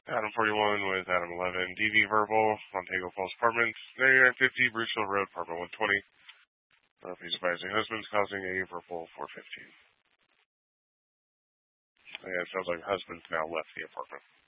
Adam 41 with Adam 11. DV verbal, Montego Falls Apartments. 9950 Bruce Hill Road, Apartment 120. He's advising husband's causing a verbal 415. Yeah, it sounds like husband's now left the apartment.